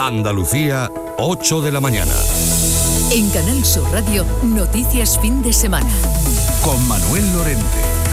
Andalucía, 8 de la mañana. En Canal Sur Radio, Noticias Fin de Semana. Con Manuel Lorente.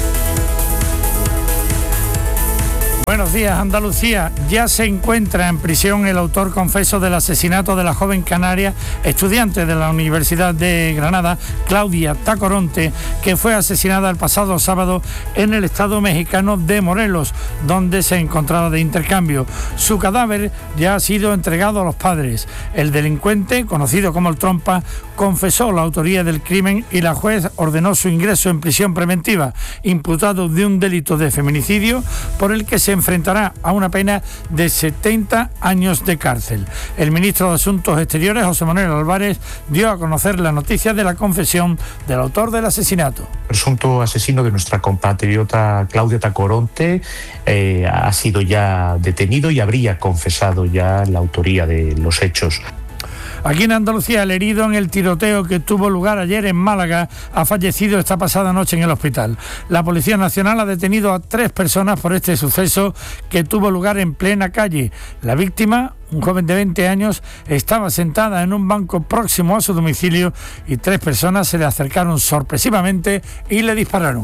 Buenos días, Andalucía. Ya se encuentra en prisión el autor confeso del asesinato de la joven canaria, estudiante de la Universidad de Granada, Claudia Tacoronte, que fue asesinada el pasado sábado en el estado mexicano de Morelos, donde se encontraba de intercambio. Su cadáver ya ha sido entregado a los padres. El delincuente, conocido como el Trompa, confesó la autoría del crimen y la juez ordenó su ingreso en prisión preventiva, imputado de un delito de feminicidio por el que se enfrentará a una pena de 70 años de cárcel. El ministro de Asuntos Exteriores, José Manuel Álvarez, dio a conocer la noticia de la confesión del autor del asesinato. El presunto asesino de nuestra compatriota Claudia Tacoronte ha sido ya detenido y habría confesado ya la autoría de los hechos. Aquí en Andalucía, el herido en el tiroteo que tuvo lugar ayer en Málaga ha fallecido esta pasada noche en el hospital. La Policía Nacional ha detenido a 3 personas por este suceso que tuvo lugar en plena calle. La víctima, un joven de 20 años, estaba sentada en un banco próximo a su domicilio y 3 personas se le acercaron sorpresivamente y le dispararon.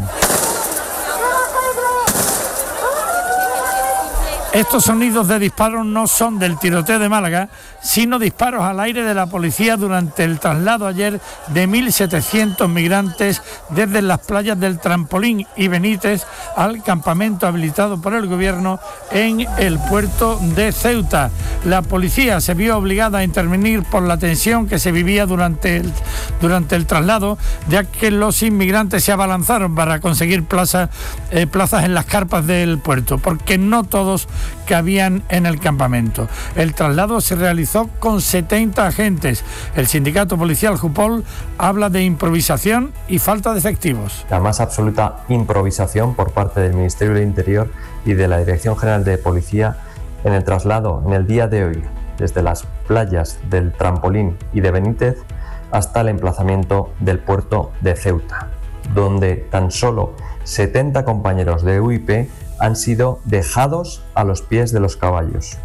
Estos sonidos de disparos no son del tiroteo de Málaga, sino disparos al aire de la policía durante el traslado ayer de 1.700 migrantes desde las playas del Trampolín y Benítez al campamento habilitado por el gobierno en el puerto de Ceuta. La policía se vio obligada a intervenir por la tensión que se vivía durante el traslado, ya que los inmigrantes se abalanzaron para conseguir plazas en las carpas del puerto, porque no todos cabían en el campamento. El traslado se realizó con 70 agentes. El sindicato policial Jupol habla de improvisación y falta de efectivos. La más absoluta improvisación por parte del Ministerio del Interior y de la Dirección General de Policía en el traslado en el día de hoy desde las playas del Trampolín y de Benítez hasta el emplazamiento del puerto de Ceuta, donde tan solo 70 compañeros de UIP han sido dejados a los pies de los caballos.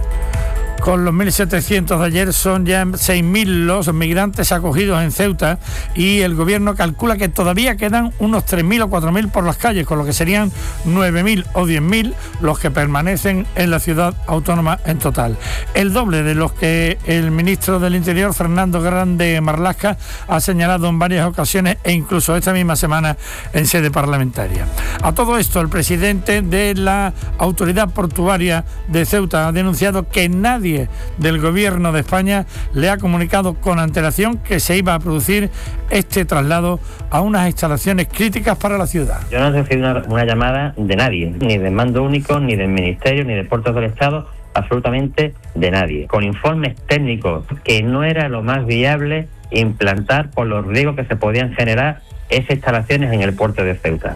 Con los 1.700 de ayer son ya 6.000 los migrantes acogidos en Ceuta y el gobierno calcula que todavía quedan unos 3.000 o 4.000 por las calles, con lo que serían 9.000 o 10.000 los que permanecen en la ciudad autónoma en total. El doble de los que el ministro del Interior, Fernando Grande Marlaska, ha señalado en varias ocasiones e incluso esta misma semana en sede parlamentaria. A todo esto, el presidente de la Autoridad Portuaria de Ceuta ha denunciado que nadie del gobierno de España le ha comunicado con antelación que se iba a producir este traslado a unas instalaciones críticas para la ciudad. Yo no he recibido una llamada de nadie, ni del mando único, ni del Ministerio, ni de Puertos del Estado, absolutamente de nadie, con informes técnicos que no era lo más viable implantar por los riesgos que se podían generar esas instalaciones en el puerto de Ceuta.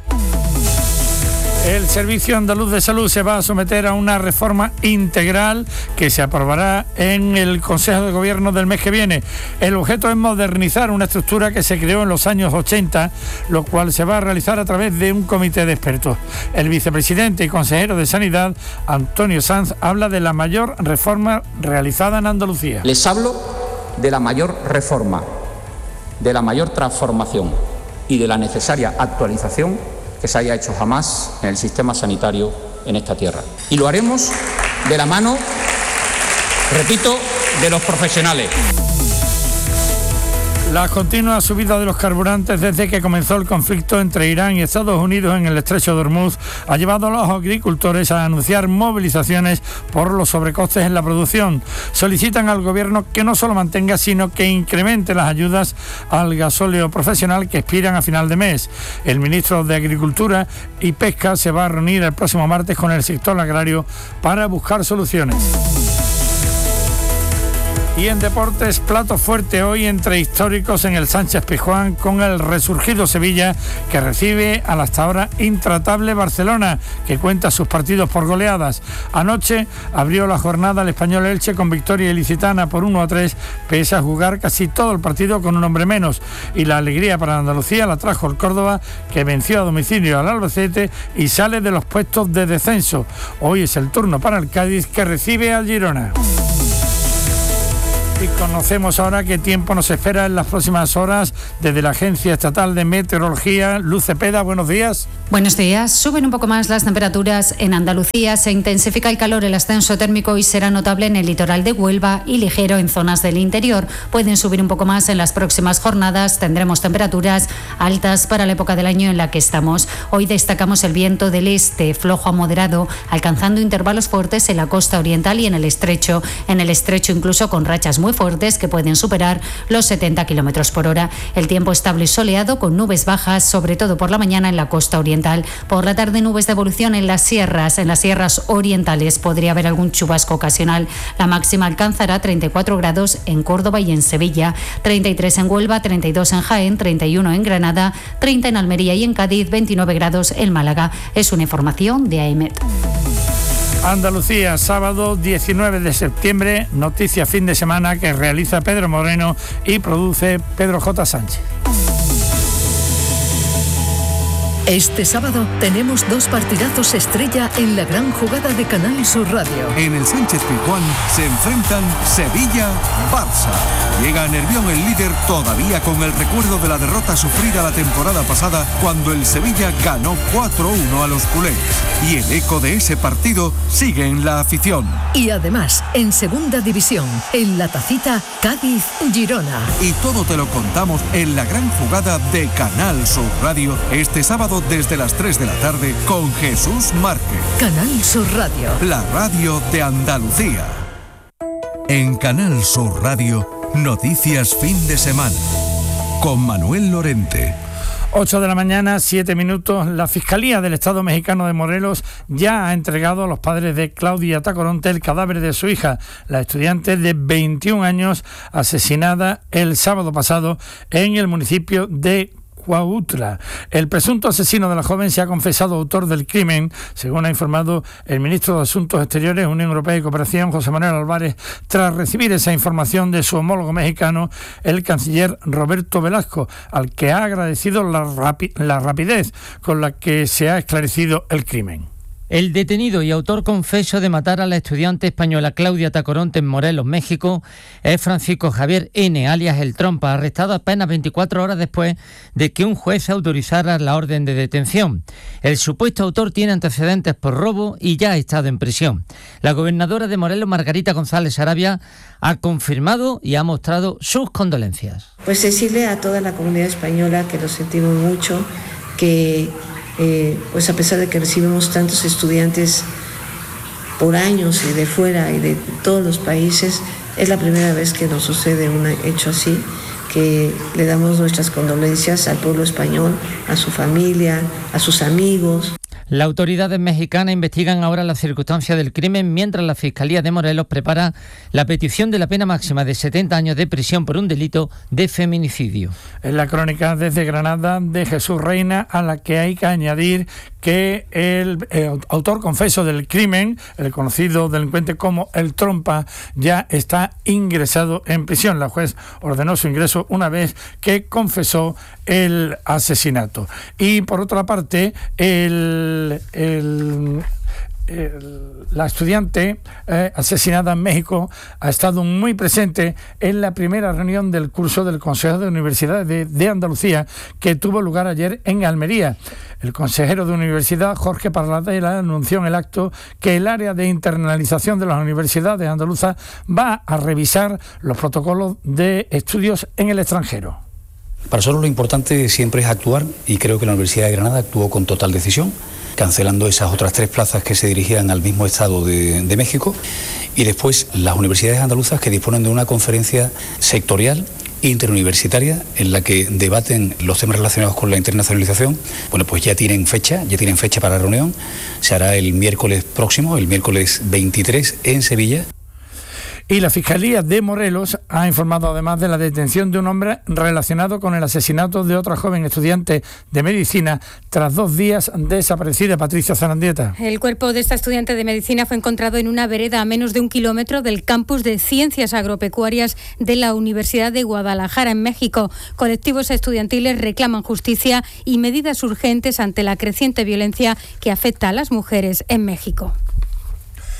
El Servicio Andaluz de Salud se va a someter a una reforma integral que se aprobará en el Consejo de Gobierno del mes que viene. El objeto es modernizar una estructura que se creó en los años 80, lo cual se va a realizar a través de un comité de expertos. El vicepresidente y consejero de Sanidad, Antonio Sanz, habla de la mayor reforma realizada en Andalucía. Les hablo de la mayor reforma, de la mayor transformación y de la necesaria actualización que se haya hecho jamás en el sistema sanitario en esta tierra. Y lo haremos de la mano, repito, de los profesionales. La continua subida de los carburantes desde que comenzó el conflicto entre Irán y Estados Unidos en el estrecho de Hormuz ha llevado a los agricultores a anunciar movilizaciones por los sobrecostes en la producción. Solicitan al gobierno que no solo mantenga, sino que incremente las ayudas al gasóleo profesional que expiran a final de mes. El ministro de Agricultura y Pesca se va a reunir el próximo martes con el sector agrario para buscar soluciones. Y en deportes, plato fuerte hoy entre históricos en el Sánchez-Pizjuán con el resurgido Sevilla, que recibe al hasta ahora intratable Barcelona, que cuenta sus partidos por goleadas. Anoche abrió la jornada el Español Elche con victoria ilicitana por 1-3, pese a jugar casi todo el partido con un hombre menos. Y la alegría para Andalucía la trajo el Córdoba, que venció a domicilio al Albacete y sale de los puestos de descenso. Hoy es el turno para el Cádiz, que recibe al Girona. Y conocemos ahora qué tiempo nos espera en las próximas horas desde la Agencia Estatal de Meteorología. Luz Cepeda, buenos días. Buenos días. Suben un poco más las temperaturas en Andalucía, se intensifica el calor, el ascenso térmico y será notable en el litoral de Huelva y ligero en zonas del interior. Pueden subir un poco más en las próximas jornadas, tendremos temperaturas altas para la época del año en la que estamos. Hoy destacamos el viento del este, flojo a moderado, alcanzando intervalos fuertes en la costa oriental y en el estrecho incluso con rachas muy fuertes que pueden superar los 70 km por hora. El tiempo estable y soleado con nubes bajas, sobre todo por la mañana en la costa oriental. Por la tarde nubes de evolución en las sierras orientales podría haber algún chubasco ocasional. La máxima alcanzará 34 grados en Córdoba y en Sevilla, 33 en Huelva, 32 en Jaén, 31 en Granada, 30 en Almería y en Cádiz, 29 grados en Málaga. Es una información de AEMET. Andalucía, sábado 19 de septiembre, noticia fin de semana que realiza Pedro Moreno y produce Pedro J. Sánchez. Este sábado tenemos dos partidazos estrella en la gran jugada de Canal Sur Radio. En el Sánchez-Pizjuán se enfrentan Sevilla-Barça. Llega a Nervión el líder todavía con el recuerdo de la derrota sufrida la temporada pasada cuando el Sevilla ganó 4-1 a los culés. Y el eco de ese partido sigue en la afición. Y además, en segunda división, en la tacita Cádiz-Girona. Y todo te lo contamos en la gran jugada de Canal Sur Radio este sábado desde las 3 de la tarde con Jesús Márquez. Canal Sur Radio. La radio de Andalucía. En Canal Sur Radio, noticias fin de semana. Con Manuel Lorente. 8 de la mañana, 7 minutos. La Fiscalía del Estado Mexicano de Morelos ya ha entregado a los padres de Claudia Tacoronte el cadáver de su hija, la estudiante de 21 años asesinada el sábado pasado en el municipio de Cuautla. El presunto asesino de la joven se ha confesado autor del crimen, según ha informado el ministro de Asuntos Exteriores, Unión Europea y Cooperación, José Manuel Álvarez, tras recibir esa información de su homólogo mexicano, el canciller Roberto Velasco, al que ha agradecido la rapidez con la que se ha esclarecido el crimen. El detenido y autor confeso de matar a la estudiante española Claudia Tacoronte en Morelos, México, es Francisco Javier N., alias El Trompa, arrestado apenas 24 horas después de que un juez autorizara la orden de detención. El supuesto autor tiene antecedentes por robo y ya ha estado en prisión. La gobernadora de Morelos, Margarita González Arabia, ha confirmado y ha mostrado sus condolencias. Pues decirle a toda la comunidad española que lo sentimos mucho, que pues a pesar de que recibimos tantos estudiantes por años y de fuera y de todos los países, es la primera vez que nos sucede un hecho así, que le damos nuestras condolencias al pueblo español, a su familia, a sus amigos. Las autoridades mexicanas investigan ahora las circunstancias del crimen, mientras la Fiscalía de Morelos prepara la petición de la pena máxima de 70 años de prisión por un delito de feminicidio. En la crónica desde Granada de Jesús Reina, a la que hay que añadir que el autor confeso del crimen, el conocido delincuente como El Trompa, ya está ingresado en prisión. La juez ordenó su ingreso una vez que confesó el asesinato. Y por otra parte, la estudiante asesinada en México ha estado muy presente en la primera reunión del curso del Consejo de Universidades de Andalucía, que tuvo lugar ayer en Almería. El consejero de universidad, Jorge Parladela, anunció en el acto que el área de internalización de las universidades andaluzas va a revisar los protocolos de estudios en el extranjero. Para nosotros lo importante siempre es actuar, y creo que la Universidad de Granada actuó con total decisión, cancelando esas otras 3 plazas que se dirigían al mismo Estado de México, y después las universidades andaluzas, que disponen de una conferencia sectorial interuniversitaria en la que debaten los temas relacionados con la internacionalización. Bueno, pues ya tienen fecha para la reunión. Se hará el miércoles próximo, el miércoles 23 en Sevilla. Y la Fiscalía de Morelos ha informado además de la detención de un hombre relacionado con el asesinato de otra joven estudiante de medicina tras 2 días desaparecida. Patricia Zarandieta. El cuerpo de esta estudiante de medicina fue encontrado en una vereda a menos de 1 kilómetro del campus de Ciencias Agropecuarias de la Universidad de Guadalajara, en México. Colectivos estudiantiles reclaman justicia y medidas urgentes ante la creciente violencia que afecta a las mujeres en México.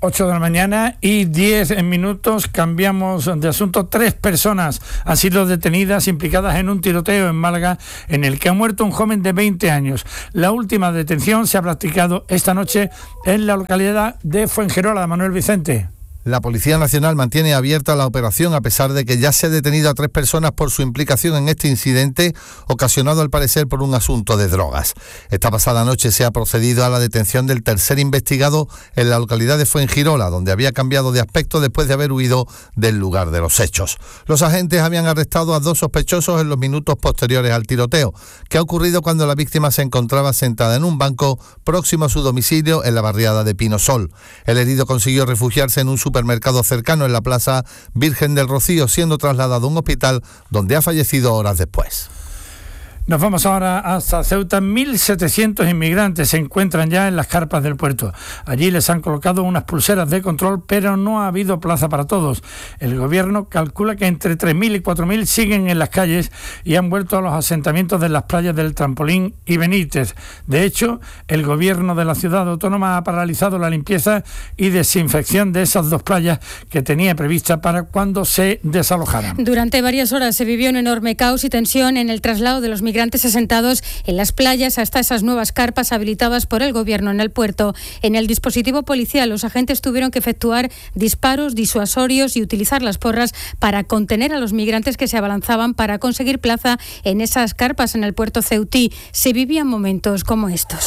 8 de la mañana y 10 minutos, cambiamos de asunto. 3 personas han sido detenidas implicadas en un tiroteo en Málaga en el que ha muerto un joven de 20 años. La última detención se ha practicado esta noche en la localidad de Fuengirola. Manuel Vicente. La Policía Nacional mantiene abierta la operación a pesar de que ya se ha detenido a 3 personas por su implicación en este incidente, ocasionado al parecer por un asunto de drogas. Esta pasada noche se ha procedido a la detención del tercer investigado en la localidad de Fuengirola, donde había cambiado de aspecto después de haber huido del lugar de los hechos. Los agentes habían arrestado a 2 sospechosos en los minutos posteriores al tiroteo, que ha ocurrido cuando la víctima se encontraba sentada en un banco próximo a su domicilio en la barriada de Pinosol. El herido consiguió refugiarse en un supermercado cercano en la Plaza Virgen del Rocío, siendo trasladado a un hospital donde ha fallecido horas después. Nos vamos ahora hasta Ceuta. 1.700 inmigrantes se encuentran ya en las carpas del puerto. Allí les han colocado unas pulseras de control, pero no ha habido plaza para todos. El gobierno calcula que entre 3.000 y 4.000 siguen en las calles y han vuelto a los asentamientos de las playas del Trampolín y Benítez. De hecho, el gobierno de la ciudad autónoma ha paralizado la limpieza y desinfección de esas 2 playas que tenía prevista para cuando se desalojaran. Durante varias horas se vivió un enorme caos y tensión en el traslado de los migrantes asentados en las playas hasta esas nuevas carpas habilitadas por el gobierno en el puerto. En el dispositivo policial, los agentes tuvieron que efectuar disparos disuasorios y utilizar las porras para contener a los migrantes que se abalanzaban para conseguir plaza en esas carpas en el puerto ceutí. Se vivían momentos como estos.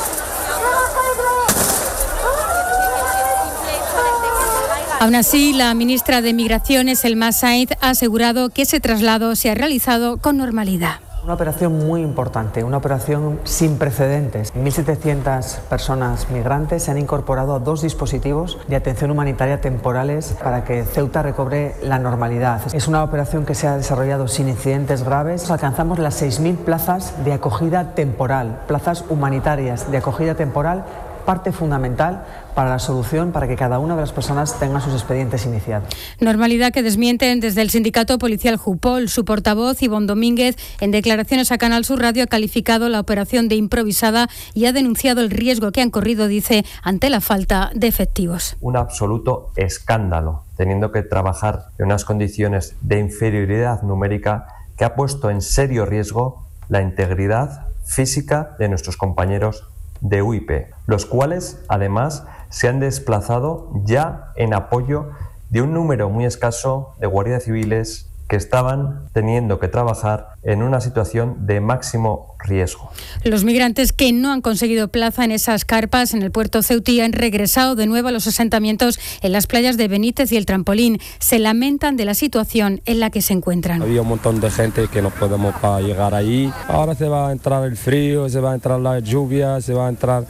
Aún así, la ministra de Migraciones, Elma Sainz, ha asegurado que ese traslado se ha realizado con normalidad. Una operación muy importante, una operación sin precedentes. 1.700 personas migrantes se han incorporado a 2 dispositivos de atención humanitaria temporales para que Ceuta recobre la normalidad. Es una operación que se ha desarrollado sin incidentes graves. Alcanzamos las 6.000 plazas de acogida temporal, plazas humanitarias de acogida temporal, parte fundamental para la solución, para que cada una de las personas tenga sus expedientes iniciados. Normalidad que desmienten desde el sindicato policial Jupol. Su portavoz, Ivonne Domínguez, en declaraciones a Canal Sur Radio, ha calificado la operación de improvisada y ha denunciado el riesgo que han corrido, dice, ante la falta de efectivos. Un absoluto escándalo, teniendo que trabajar en unas condiciones de inferioridad numérica que ha puesto en serio riesgo la integridad física de nuestros compañeros de UIP, los cuales además se han desplazado ya en apoyo de un número muy escaso de guardias civiles que estaban teniendo que trabajar en una situación de máximo riesgo. Los migrantes que no han conseguido plaza en esas carpas en el puerto ceutí han regresado de nuevo a los asentamientos en las playas de Benítez y el Trampolín. Se lamentan de la situación en la que se encuentran. Había un montón de gente que no podemos llegar ahí. Ahora se va a entrar el frío, se va a entrar la lluvia, se va a entrar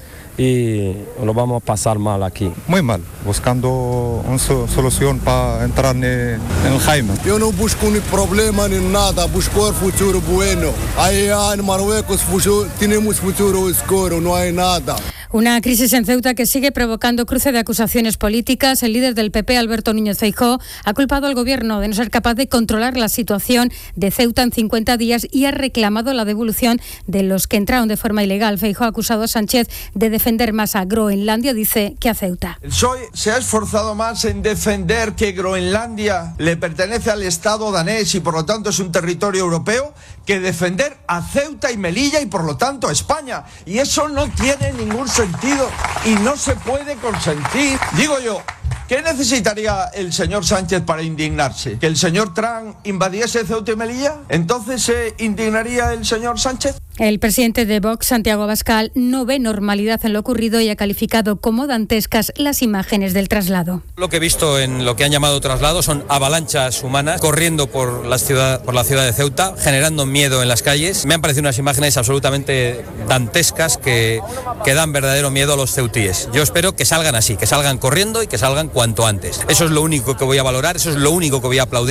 y lo vamos a pasar mal aquí. Muy mal, buscando una solución para entrar en Jaime. Yo no busco ni problema ni nada, busco el futuro bueno. Allá en Marruecos tenemos futuro oscuro, no hay nada. Una crisis en Ceuta que sigue provocando cruce de acusaciones políticas. El líder del PP, Alberto Núñez Feijóo, ha culpado al gobierno de no ser capaz de controlar la situación de Ceuta en 50 días y ha reclamado la devolución de los que entraron de forma ilegal. Feijóo ha acusado a Sánchez de defender más a Groenlandia, dice, que a Ceuta. El PSOE se ha esforzado más en defender que Groenlandia le pertenece al Estado danés y por lo tanto es un territorio europeo, que defender a Ceuta y Melilla y por lo tanto a España. Y eso no tiene ningún sentido y no se puede consentir. Digo yo, ¿qué necesitaría el señor Sánchez para indignarse? ¿Que el señor Trump invadiese Ceuta y Melilla? ¿Entonces se indignaría el señor Sánchez? El presidente de Vox, Santiago Abascal, no ve normalidad en lo ocurrido y ha calificado como dantescas las imágenes del traslado. Lo que he visto en lo que han llamado traslado son avalanchas humanas corriendo por la ciudad de Ceuta, generando miedo en las calles. Me han parecido unas imágenes absolutamente dantescas que dan verdadero miedo a los ceutíes. Yo espero que salgan así, que salgan corriendo y que salgan cuanto antes. Eso es lo único que voy a valorar, eso es lo único que voy a aplaudir.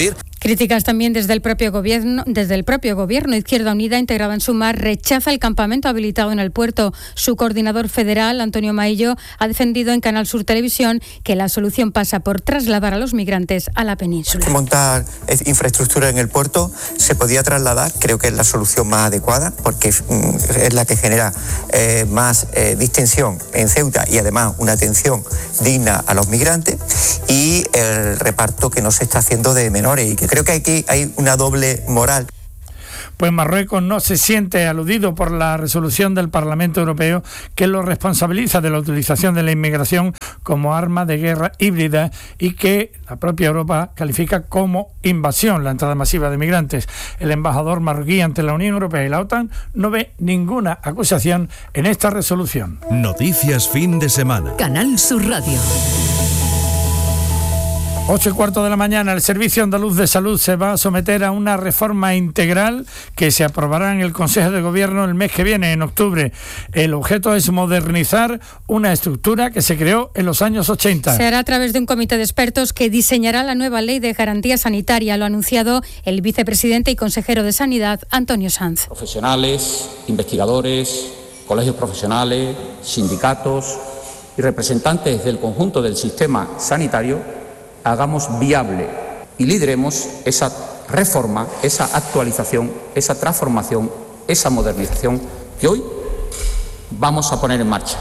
Críticas también desde el propio gobierno. Izquierda Unida, integrado en Sumar, rechaza el campamento habilitado en el puerto. Su coordinador federal, Antonio Maillo, ha defendido en Canal Sur Televisión que la solución pasa por trasladar a los migrantes a la península. Montar infraestructura en el puerto se podía trasladar, creo que es la solución más adecuada, porque es la que genera más distensión en Ceuta y además una atención digna a los migrantes, y el reparto que no se está haciendo de menores, y que creo que aquí hay una doble moral. Pues Marruecos no se siente aludido por la resolución del Parlamento Europeo que lo responsabiliza de la utilización de la inmigración como arma de guerra híbrida, y que la propia Europa califica como invasión la entrada masiva de migrantes. El embajador marroquí ante la Unión Europea y la OTAN no ve ninguna acusación en esta resolución. Noticias fin de semana. Canal Sur Radio. 8:15 de la mañana, el Servicio Andaluz de Salud se va a someter a una reforma integral que se aprobará en el Consejo de Gobierno el mes que viene, en octubre. El objeto es modernizar una estructura que se creó en los años 80. Se hará a través de un comité de expertos que diseñará la nueva ley de garantía sanitaria. Lo ha anunciado el vicepresidente y consejero de Sanidad, Antonio Sanz. Profesionales, investigadores, colegios profesionales, sindicatos y representantes del conjunto del sistema sanitario hagamos viable y lideremos esa reforma, esa actualización, esa transformación, esa modernización que hoy vamos a poner en marcha.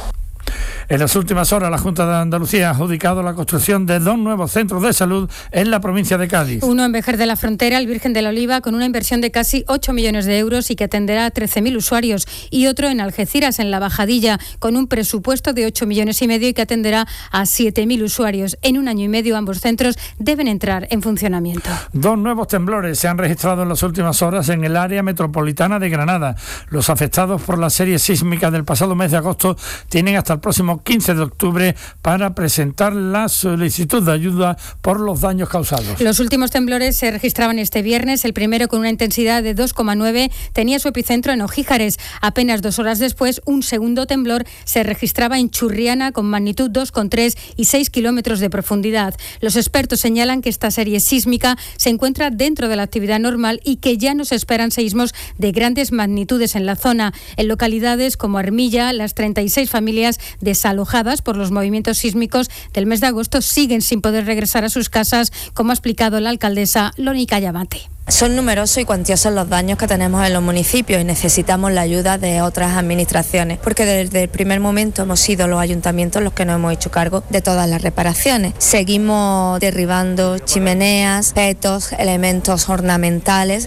En las últimas horas, la Junta de Andalucía ha adjudicado la construcción de 2 nuevos centros de salud en la provincia de Cádiz. Uno en Vejer de la Frontera, el Virgen de la Oliva, con una inversión de casi 8 millones de euros y que atenderá a 13.000 usuarios. Y otro en Algeciras, en La Bajadilla, con un presupuesto de 8,5 millones y que atenderá a 7.000 usuarios. En un año y medio, ambos centros deben entrar en funcionamiento. 2 nuevos temblores se han registrado en las últimas horas en el área metropolitana de Granada. Los afectados por la serie sísmica del pasado mes de agosto tienen hasta el próximo 15 de octubre para presentar la solicitud de ayuda por los daños causados. Los últimos temblores se registraban este viernes. El primero, con una intensidad de 2,9, tenía su epicentro en Ojíjares. Apenas 2 horas después, un segundo temblor se registraba en Churriana con magnitud 2,3 y 6 kilómetros de profundidad. Los expertos señalan que esta serie sísmica se encuentra dentro de la actividad normal y que ya no se esperan seísmos de grandes magnitudes en la zona. En localidades como Armilla, las 36 familias desalojadas por los movimientos sísmicos del mes de agosto siguen sin poder regresar a sus casas, como ha explicado la alcaldesa Lónica Llamate. Son numerosos y cuantiosos los daños que tenemos en los municipios y necesitamos la ayuda de otras administraciones, porque desde el primer momento hemos sido los ayuntamientos los que nos hemos hecho cargo de todas las reparaciones. Seguimos derribando chimeneas, tetos, elementos ornamentales.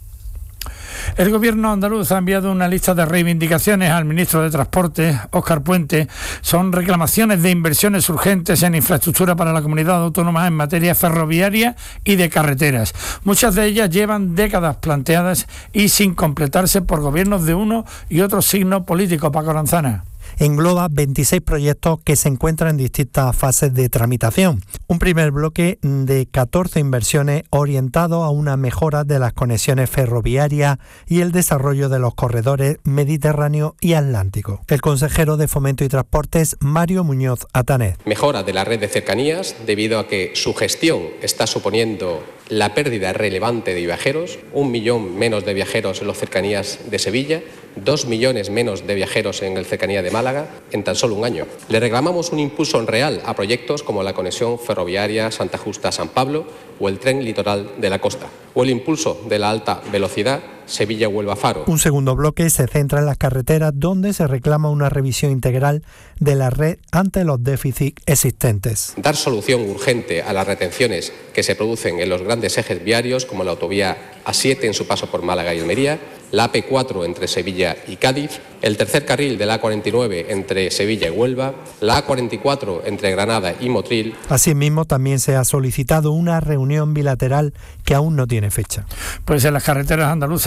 El Gobierno andaluz ha enviado una lista de reivindicaciones al ministro de Transporte, Óscar Puente. Son reclamaciones de inversiones urgentes en infraestructura para la comunidad autónoma en materia ferroviaria y de carreteras. Muchas de ellas llevan décadas planteadas y sin completarse por gobiernos de uno y otro signo político. Paco Aranzana. Engloba 26 proyectos que se encuentran en distintas fases de tramitación. Un primer bloque de 14 inversiones orientado a una mejora de las conexiones ferroviarias y el desarrollo de los corredores Mediterráneo y Atlántico. El consejero de Fomento y Transportes, Mario Muñoz Atanet. Mejora de la red de cercanías debido a que su gestión está suponiendo la pérdida relevante de viajeros, 1 millón menos de viajeros en las cercanías de Sevilla, 2 millones menos de viajeros en la cercanía de Málaga en tan solo un año. Le reclamamos un impulso real a proyectos como la conexión ferroviaria Santa Justa-San Pablo o el tren litoral de la costa, o el impulso de la alta velocidad Sevilla-Huelva-Faro. Un segundo bloque se centra en las carreteras, donde se reclama una revisión integral de la red ante los déficits existentes. Dar solución urgente a las retenciones que se producen en los grandes ejes viarios, como la autovía A7 en su paso por Málaga y Almería, la AP4 entre Sevilla y Cádiz, el tercer carril de la A49 entre Sevilla y Huelva, la A44 entre Granada y Motril. Asimismo, también se ha solicitado una reunión bilateral que aún no tiene fecha. Pues en las carreteras andaluzas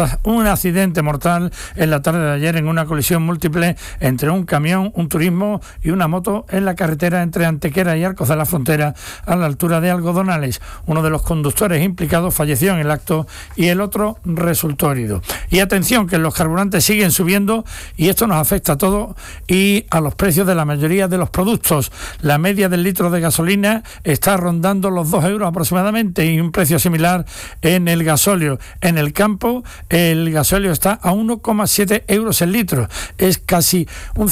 un accidente mortal en la tarde de ayer en una colisión múltiple entre un camión, un turismo y una moto en la carretera entre Antequera y Arcos de la Frontera, a la altura de Algodonales. Uno de los conductores implicados falleció en el acto y el otro resultó herido. Y atención, que los carburantes siguen subiendo y esto nos afecta a todo y a los precios de la mayoría de los productos. La media del litro de gasolina está rondando los 2 euros aproximadamente y un precio similar en el gasóleo. En el campo el gasóleo está a 1,7 euros el litro. Es casi un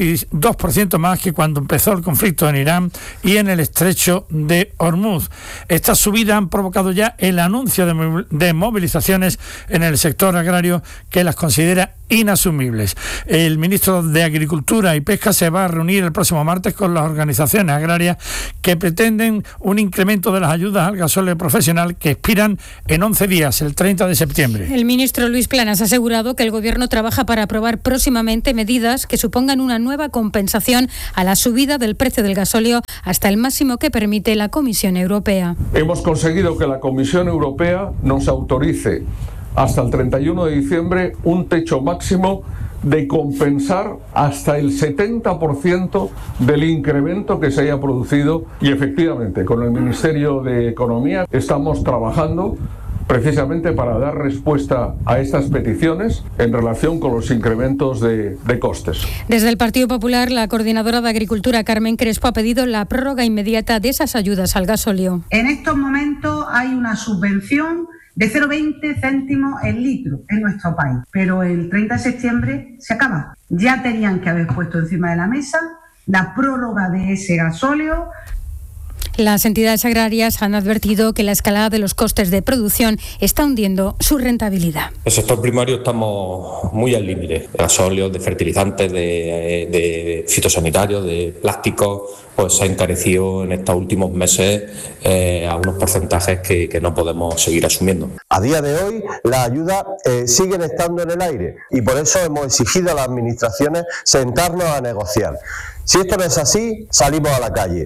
52% más que cuando empezó el conflicto en Irán y en el estrecho de Hormuz. Estas subidas han provocado ya el anuncio de movilizaciones en el sector agrario que las considera inasumibles. El ministro de Agricultura y Pesca se va a reunir el próximo martes con las organizaciones agrarias que pretenden un incremento de las ayudas al gasóleo profesional que expiran en 11 días, el 30 de septiembre. El ministro Luis Planas ha asegurado que el Gobierno trabaja para aprobar próximamente medidas que supongan una nueva compensación a la subida del precio del gasóleo hasta el máximo que permite la Comisión Europea. Hemos conseguido que la Comisión Europea nos autorice hasta el 31 de diciembre un techo máximo de compensar hasta el 70% del incremento que se haya producido, y efectivamente con el Ministerio de Economía estamos trabajando precisamente para dar respuesta a estas peticiones en relación con los incrementos de costes. Desde el Partido Popular, la coordinadora de Agricultura, Carmen Crespo, ha pedido la prórroga inmediata de esas ayudas al gasóleo. En estos momentos hay una subvención de 0,20 céntimos el litro en nuestro país, pero el 30 de septiembre se acaba. Ya tenían que haber puesto encima de la mesa la prórroga de ese gasóleo. Las entidades agrarias han advertido que la escalada de los costes de producción está hundiendo su rentabilidad. El sector primario estamos muy al límite. Gasóleos, de fertilizantes, de fitosanitarios, de plásticos, pues se ha encarecido en estos últimos meses a unos porcentajes que no podemos seguir asumiendo. A día de hoy las ayudas siguen estando en el aire y por eso hemos exigido a las administraciones sentarnos a negociar. Si esto no es así, salimos a la calle.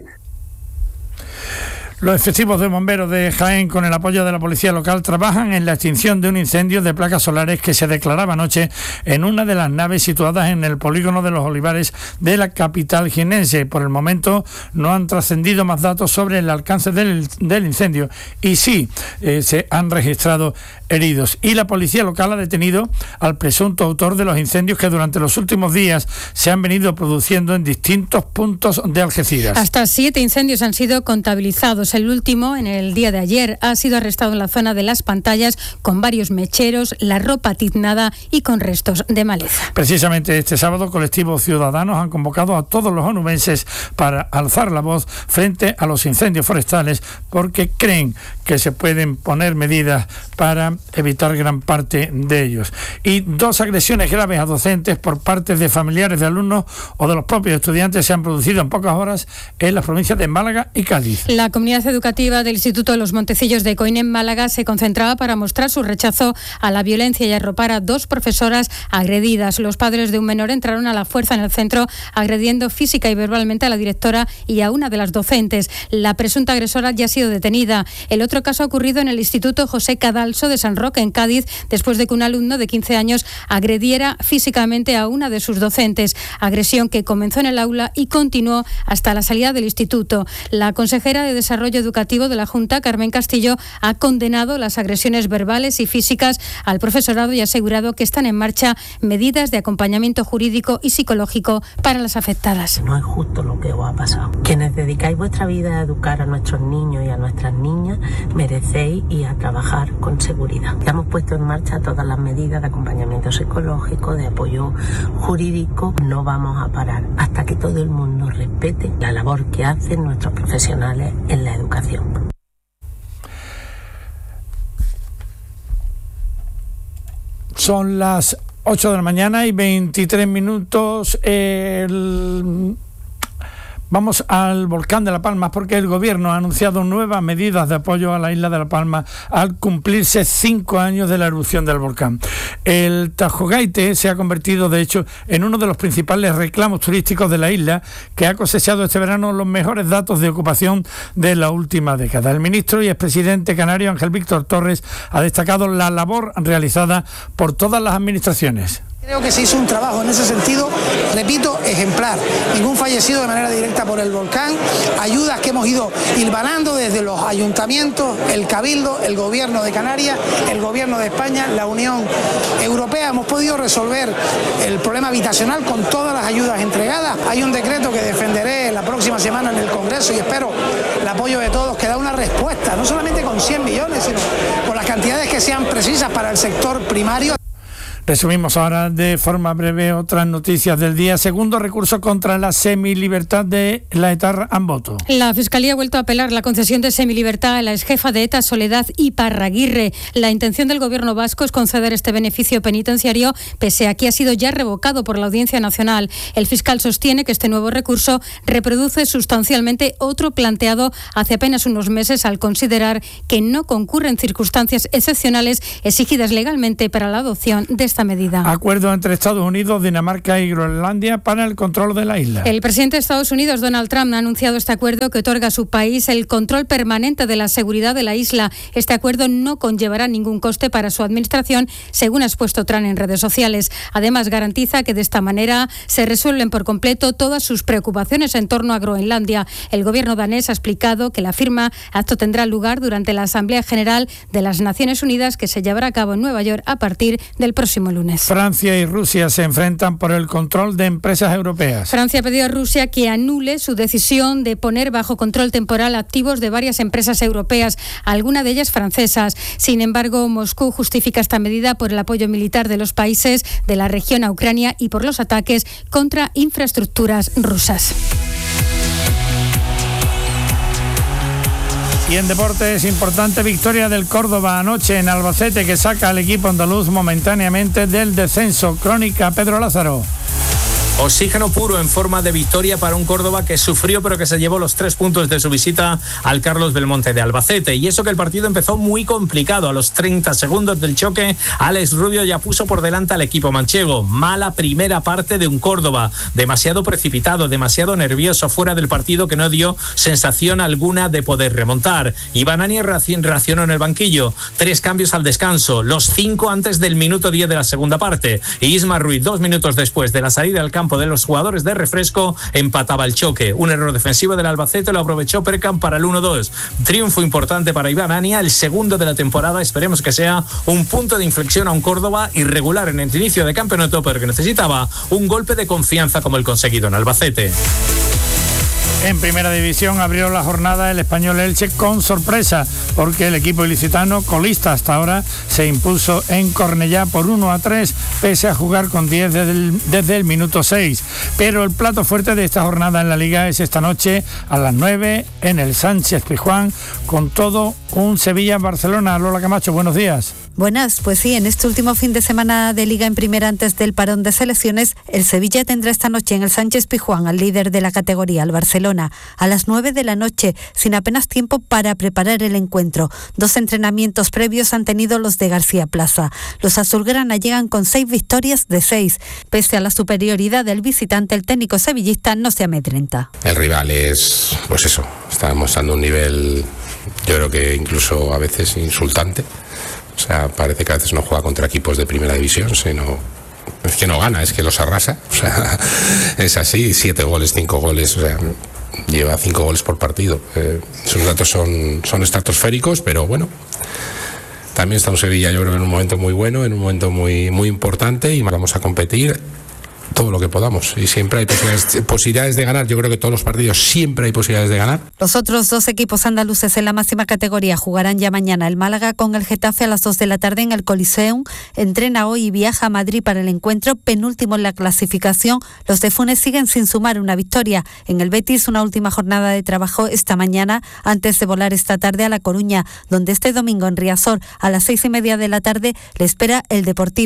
Los efectivos de bomberos de Jaén, con el apoyo de la policía local, trabajan en la extinción de un incendio de placas solares que se declaraba anoche en una de las naves situadas en el polígono de Los Olivares de la capital jienense. Por el momento no han trascendido más datos sobre el alcance del incendio y sí se han registrado heridos. Y la policía local ha detenido al presunto autor de los incendios que durante los últimos días se han venido produciendo en distintos puntos de Algeciras. Hasta 7 incendios han sido contabilizados. El último, en el día de ayer, ha sido arrestado en la zona de Las Pantallas con varios mecheros, la ropa tiznada y con restos de maleza. Precisamente este sábado, colectivos ciudadanos han convocado a todos los onubenses para alzar la voz frente a los incendios forestales porque creen que se pueden poner medidas para evitar gran parte de ellos. Y 2 agresiones graves a docentes por parte de familiares de alumnos o de los propios estudiantes se han producido en pocas horas en las provincias de Málaga y Cádiz. La comunidad educativa del Instituto de los Montecillos de Coín en Málaga se concentraba para mostrar su rechazo a la violencia y arropar a 2 profesoras agredidas. Los padres de un menor entraron a la fuerza en el centro agrediendo física y verbalmente a la directora y a una de las docentes. La presunta agresora ya ha sido detenida. El otro caso ha ocurrido en el Instituto José Cadalso de San Roque, en Cádiz, después de que un alumno de 15 años agrediera físicamente a una de sus docentes. Agresión que comenzó en el aula y continuó hasta la salida del instituto. La consejera de Desarrollo Educativo de la Junta, Carmen Castillo, ha condenado las agresiones verbales y físicas al profesorado y ha asegurado que están en marcha medidas de acompañamiento jurídico y psicológico para las afectadas. No es justo lo que os ha pasado. Quienes dedicáis vuestra vida a educar a nuestros niños y a nuestras niñas, merecéis ir a trabajar con seguridad. Ya hemos puesto en marcha todas las medidas de acompañamiento psicológico, de apoyo jurídico. No vamos a parar hasta que todo el mundo respete la labor que hacen nuestros profesionales en la educación. Son las 8 de la mañana y 23 minutos. Vamos al volcán de La Palma porque el gobierno ha anunciado nuevas medidas de apoyo a la isla de La Palma al cumplirse 5 años de la erupción del volcán. El Tajogaite se ha convertido, de hecho, en uno de los principales reclamos turísticos de la isla, que ha cosechado este verano los mejores datos de ocupación de la última década. El ministro y expresidente canario Ángel Víctor Torres ha destacado la labor realizada por todas las administraciones. Creo que se hizo un trabajo en ese sentido, repito, ejemplar. Ningún fallecido de manera directa por el volcán, ayudas que hemos ido hilvanando desde los ayuntamientos, el Cabildo, el Gobierno de Canarias, el Gobierno de España, la Unión Europea. Hemos podido resolver el problema habitacional con todas las ayudas entregadas. Hay un decreto que defenderé la próxima semana en el Congreso y espero el apoyo de todos, que da una respuesta, no solamente con 100 millones, sino con las cantidades que sean precisas para el sector primario. Resumimos ahora de forma breve otras noticias del día. Segundo recurso contra la semilibertad de la etarra Amboto. La Fiscalía ha vuelto a apelar la concesión de semilibertad a la exjefa de ETA, Soledad Iparraguirre. La intención del Gobierno vasco es conceder este beneficio penitenciario, pese a que ha sido ya revocado por la Audiencia Nacional. El fiscal sostiene que este nuevo recurso reproduce sustancialmente otro planteado hace apenas unos meses, al considerar que no concurren circunstancias excepcionales exigidas legalmente para la adopción de esta medida. Acuerdo entre Estados Unidos, Dinamarca y Groenlandia para el control de la isla. El presidente de Estados Unidos, Donald Trump, ha anunciado este acuerdo que otorga a su país el control permanente de la seguridad de la isla. Este acuerdo no conllevará ningún coste para su administración, según ha expuesto Trump en redes sociales. Además, garantiza que de esta manera se resuelven por completo todas sus preocupaciones en torno a Groenlandia. El gobierno danés ha explicado que la firma acto tendrá lugar durante la Asamblea General de las Naciones Unidas, que se llevará a cabo en Nueva York a partir del próximo lunes. Francia y Rusia se enfrentan por el control de empresas europeas. Francia ha pedido a Rusia que anule su decisión de poner bajo control temporal activos de varias empresas europeas, algunas de ellas francesas. Sin embargo, Moscú justifica esta medida por el apoyo militar de los países de la región a Ucrania y por los ataques contra infraestructuras rusas. Y en deportes, importante victoria del Córdoba anoche en Albacete, que saca al equipo andaluz momentáneamente del descenso. Crónica, Pedro Lázaro. Oxígeno puro en forma de victoria para un Córdoba que sufrió pero que se llevó los 3 puntos de su visita al Carlos Belmonte de Albacete. Y eso que el partido empezó muy complicado. A los 30 segundos del choque, Alex Rubio ya puso por delante al equipo manchego. Mala primera parte de un Córdoba. Demasiado precipitado, demasiado nervioso fuera del partido, que no dio sensación alguna de poder remontar. Iván Anier reaccionó en el banquillo. 3 cambios al descanso, los 5 antes del minuto 10 de la segunda parte. Y Isma Ruiz, 2 minutos después de la salida al campo de los jugadores de refresco, empataba el choque. Un error defensivo del Albacete lo aprovechó Perkan para el 1-2. Triunfo importante para Iván Ania, el segundo de la temporada. Esperemos que sea un punto de inflexión a un Córdoba irregular en el inicio de campeonato, pero que necesitaba un golpe de confianza como el conseguido en Albacete. En primera división abrió la jornada el Español Elche con sorpresa, porque el equipo ilicitano, colista hasta ahora, se impuso en Cornellá por 1-3, pese a jugar con 10 desde el minuto 6. Pero el plato fuerte de esta jornada en la Liga es esta noche a las 9 en el Sánchez-Pizjuán, con todo un Sevilla-Barcelona. Lola Camacho, buenos días. Buenas, pues sí, en este último fin de semana de Liga en Primera antes del parón de selecciones, el Sevilla tendrá esta noche en el Sánchez-Pizjuán al líder de la categoría, al Barcelona, a las 9 de la noche, sin apenas tiempo para preparar el encuentro. 2 entrenamientos previos han tenido los de García Plaza. Los azulgrana llegan con 6 victorias de 6. Pese a la superioridad del visitante, el técnico sevillista no se amedrenta. El rival es, pues eso, está mostrando un nivel, yo creo que incluso a veces insultante. O sea, parece que a veces no juega contra equipos de primera división, sino es que no gana, es que los arrasa. O sea, es así, 7 goles, 5 goles, o sea, lleva 5 goles por partido. Esos datos son estratosféricos, pero bueno, también está un Sevilla, yo creo que en un momento muy bueno, en un momento muy, muy importante, y vamos a competir todo lo que podamos, y siempre hay posibilidades de ganar. Yo creo que todos los partidos siempre hay posibilidades de ganar. Los otros 2 equipos andaluces en la máxima categoría jugarán ya mañana. El Málaga con el Getafe a las 2 de la tarde en el Coliseum. Entrena hoy y viaja a Madrid para el encuentro, penúltimo en la clasificación. Los de Funes siguen sin sumar una victoria. En el Betis, una última jornada de trabajo esta mañana antes de volar esta tarde a La Coruña, donde este domingo en Riazor a las 6:30 de la tarde le espera el Deportivo.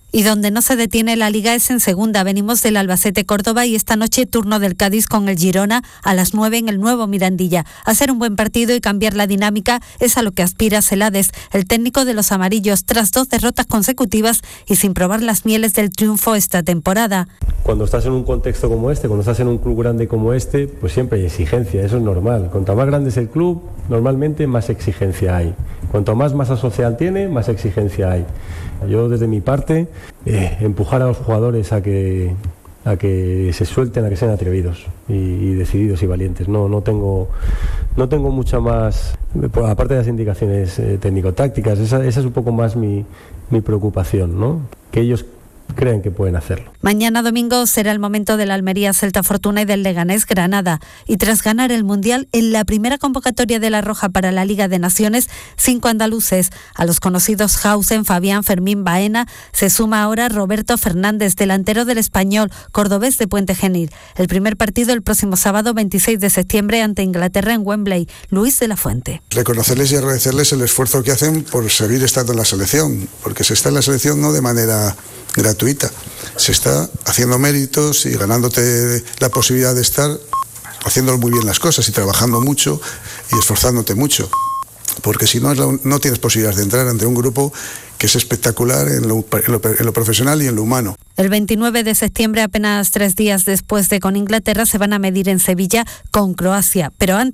Y donde no se detiene la Liga es en segunda. Venimos del Albacete-Córdoba y esta noche turno del Cádiz con el Girona a las 9 en el nuevo Mirandilla. Hacer un buen partido y cambiar la dinámica es a lo que aspira Celades, el técnico de los amarillos, tras 2 derrotas consecutivas y sin probar las mieles del triunfo esta temporada. Cuando estás en un contexto como este, cuando estás en un club grande como este, pues siempre hay exigencia, eso es normal. Cuanto más grande es el club, normalmente más exigencia hay. Cuanto más masa social tiene, más exigencia hay. Yo desde mi parte, empujar a los jugadores a que se suelten, a que sean atrevidos y decididos y valientes. No tengo mucha más, aparte de las indicaciones técnico-tácticas, esa es un poco más mi preocupación, ¿no? Que ellos creen que pueden hacerlo. Mañana domingo será el momento del Almería Celta Fortuna y del Leganés Granada. Y tras ganar el Mundial, en la primera convocatoria de La Roja para la Liga de Naciones, 5 andaluces. A los conocidos Hausen, Fabián, Fermín, Baena, se suma ahora Roberto Fernández, delantero del Español, cordobés de Puente Genil. El primer partido el próximo sábado 26 de septiembre ante Inglaterra en Wembley. Luis de la Fuente. Reconocerles y agradecerles el esfuerzo que hacen por seguir estando en la selección, porque se está en la selección no de manera gratuita, se está haciendo méritos y ganándote la posibilidad de estar haciendo muy bien las cosas y trabajando mucho y esforzándote mucho, porque si no, no tienes posibilidades de entrar ante un grupo que es espectacular en lo profesional y en lo humano. El 29 de septiembre, apenas 3 días después de con Inglaterra, se van a medir en Sevilla con Croacia, pero antes